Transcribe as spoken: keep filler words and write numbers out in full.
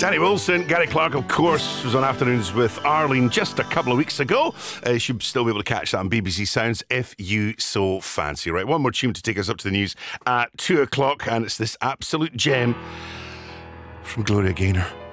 Danny Wilson, Gary Clark, of course, was on Afternoons with Arlene just a couple of weeks ago. Uh, you should still be able to catch that on B B C Sounds if you so fancy. Right, one more tune to take us up to the news at two o'clock, and it's this absolute gem from Gloria Gaynor.